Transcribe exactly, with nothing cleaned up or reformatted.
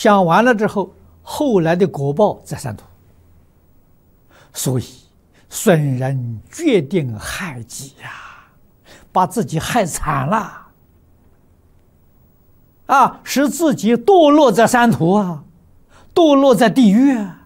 想完了之后，后来的果报在三途。所以损人决定害己呀、啊，把自己害惨了啊，使自己堕落在三途啊，堕落在地狱啊。